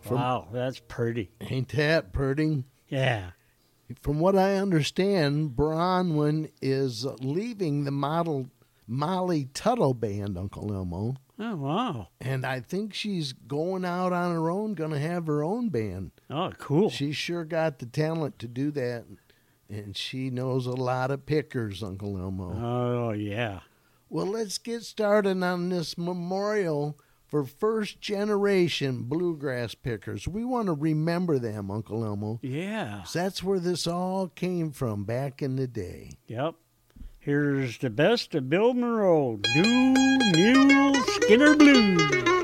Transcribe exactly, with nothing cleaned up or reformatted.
From, wow, that's pretty. Ain't that pretty? Yeah. From what I understand, Bronwyn is leaving the model Molly Tuttle band, Uncle Elmo. Oh, wow. And I think she's going out on her own, going to have her own band. Oh, cool. She sure got the talent to do that. And she knows a lot of pickers, Uncle Elmo. Oh, yeah. Well, let's get started on this memorial for first-generation bluegrass pickers. We want to remember them, Uncle Elmo. Yeah. 'Cause that's where this all came from back in the day. Yep. Here's the best of Bill Monroe, New Mule Skinner Blues.